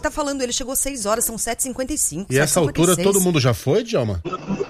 tá falando, ele chegou às 6 horas, são 7h55. E essa altura todo mundo já foi, Djalma?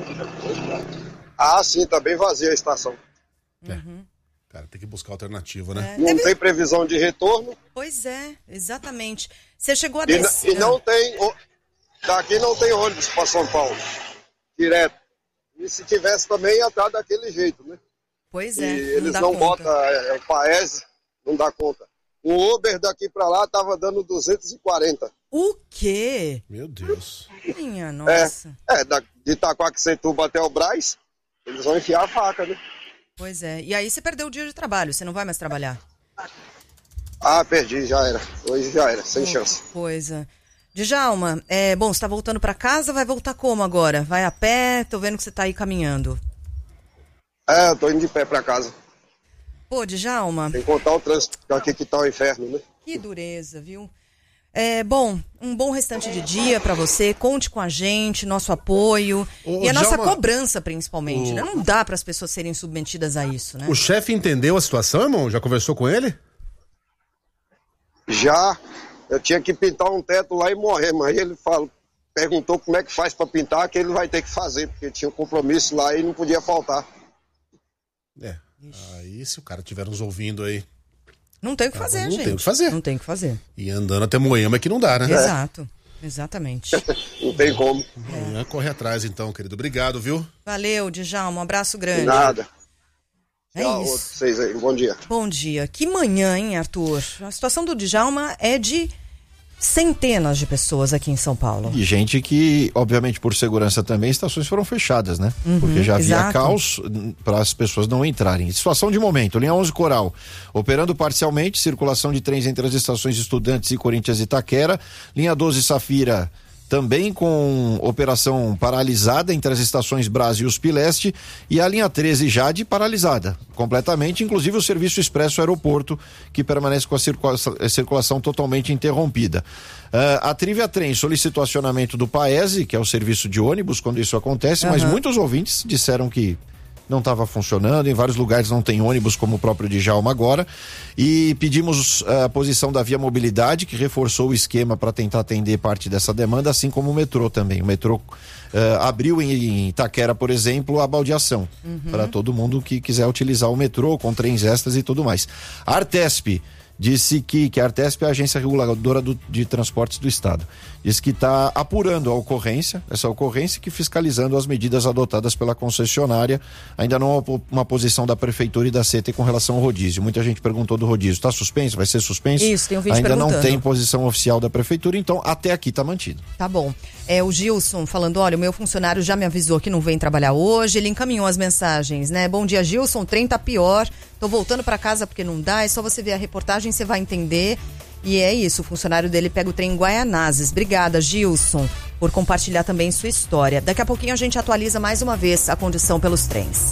Sim, tá bem vazia a estação. Cara, tem que buscar alternativa, né? Não tem previsão de retorno. Pois é, exatamente. Você chegou a E descer. não tem, daqui não tem ônibus para São Paulo, direto. E se tivesse também ia estar daquele jeito, né? Pois é. E eles não botam o Paese, não dá conta. O Uber daqui para lá tava dando 240. O quê? Meu Deus. Minha nossa. De Itaquaquecetuba até o Brás, eles vão enfiar a faca, né? Pois é. E aí você perdeu o dia de trabalho, você não vai mais trabalhar? Perdi, já era. Hoje já era, sem chance. Coisa. Djalma, bom, você tá voltando pra casa, vai voltar como agora? Vai a pé? Tô vendo que você tá aí caminhando. Eu tô indo de pé pra casa. Pô, Djalma. Tem que contar o trânsito aqui que tá o inferno, né? Que dureza, viu? Bom, um bom restante de dia pra você, conte com a gente, nosso apoio e a nossa cobrança principalmente, né? Não dá para as pessoas serem submetidas a isso, né? O chefe entendeu a situação, irmão? Já conversou com ele? Já, eu tinha que pintar um teto lá e morrer, mas ele perguntou como é que faz pra pintar, que ele vai ter que fazer, porque tinha um compromisso lá e não podia faltar. Aí se o cara estiver nos ouvindo aí... Não tem o que fazer, gente. Não tem o que fazer. Não tem o que fazer. E andando até Moema é que não dá, né? Exato, exatamente. Não tem como. Corre atrás então, querido. Obrigado, viu? Valeu, Djalma, um abraço grande. Nada. É isso. Vocês aí, bom dia. Bom dia. Que manhã, hein, Arthur? A situação do Djalma é de centenas de pessoas aqui em São Paulo. E gente que, obviamente, por segurança também, estações foram fechadas, né? Porque já havia caos para as pessoas não entrarem. Situação de momento, linha 11 Coral, operando parcialmente, circulação de trens entre as estações Estudantes e Corinthians e Itaquera. Linha 12 Safira, também com operação paralisada entre as estações Brás e USP Leste, e a linha 13 Jade paralisada completamente, inclusive o serviço expresso aeroporto, que permanece com a circulação totalmente interrompida. A Trivia Trem solicitou acionamento do Paese, que é o serviço de ônibus, quando isso acontece, mas muitos ouvintes disseram que não estava funcionando, em vários lugares não tem ônibus, como o próprio Djalma agora, e pedimos a posição da Via Mobilidade, que reforçou o esquema para tentar atender parte dessa demanda, assim como o metrô também. O metrô abriu em Itaquera, por exemplo, a baldeação para todo mundo que quiser utilizar o metrô, com trens extras e tudo mais. A Artesp disse que a Artesp é a agência reguladora de transportes do estado, disse que está apurando essa ocorrência, que fiscalizando as medidas adotadas pela concessionária. Ainda não há uma posição da prefeitura e da CET com relação ao rodízio. Muita gente perguntou do rodízio, está suspenso? Vai ser suspenso? Isso, tem um vídeo ainda perguntando. não tem posição oficial da prefeitura, então até aqui está mantido. Tá bom. O Gilson falando, olha, o meu funcionário já me avisou que não vem trabalhar hoje, ele encaminhou as mensagens, né? Bom dia, Gilson, o trem tá pior, tô voltando para casa porque não dá, é só você ver a reportagem, você vai entender. E é isso, o funcionário dele pega o trem em Guaianazes. Obrigada, Gilson, por compartilhar também sua história. Daqui a pouquinho a gente atualiza mais uma vez a condição pelos trens.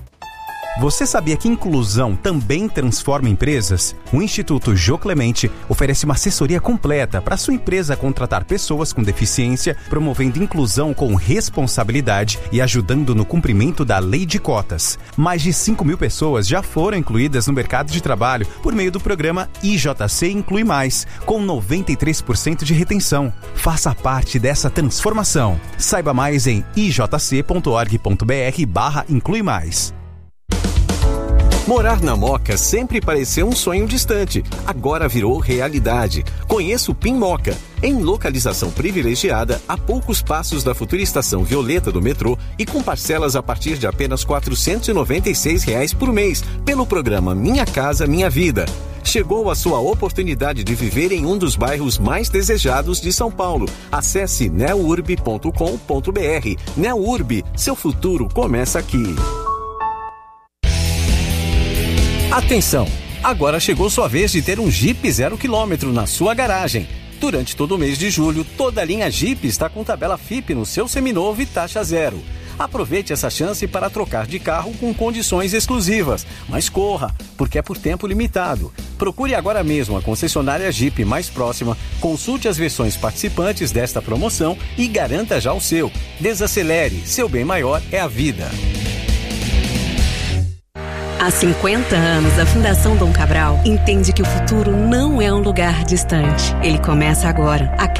Você sabia que inclusão também transforma empresas? O Instituto Jô Clemente oferece uma assessoria completa para sua empresa contratar pessoas com deficiência, promovendo inclusão com responsabilidade e ajudando no cumprimento da lei de cotas. Mais de 5.000 pessoas já foram incluídas no mercado de trabalho por meio do programa IJC Inclui Mais, com 93% de retenção. Faça parte dessa transformação. Saiba mais em ijc.org.br/inclui mais. Morar na Moca sempre pareceu um sonho distante. Agora virou realidade. Conheça o PIN Moca. Em localização privilegiada, a poucos passos da futura estação Violeta do metrô e com parcelas a partir de apenas R$ 496 por mês, pelo programa Minha Casa Minha Vida. Chegou a sua oportunidade de viver em um dos bairros mais desejados de São Paulo. Acesse neurb.com.br. Neurb, seu futuro começa aqui. Atenção! Agora chegou sua vez de ter um Jeep 0 km na sua garagem. Durante todo o mês de julho, toda a linha Jeep está com tabela FIP no seu seminovo e taxa zero. Aproveite essa chance para trocar de carro com condições exclusivas. Mas corra, porque é por tempo limitado. Procure agora mesmo a concessionária Jeep mais próxima, consulte as versões participantes desta promoção e garanta já o seu. Desacelere, seu bem maior é a vida. Há 50 anos, a Fundação Dom Cabral entende que o futuro não é um lugar distante. Ele começa agora.